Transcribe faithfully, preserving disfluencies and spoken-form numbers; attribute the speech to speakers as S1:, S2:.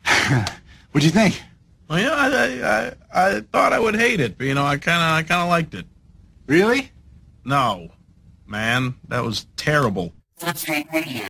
S1: What'd you think?
S2: Well, yeah, I, I, I thought I would hate it, but, you know, I kind of I kind of liked it.
S1: Really?
S2: No, man, that was terrible.
S3: Footscape Radio.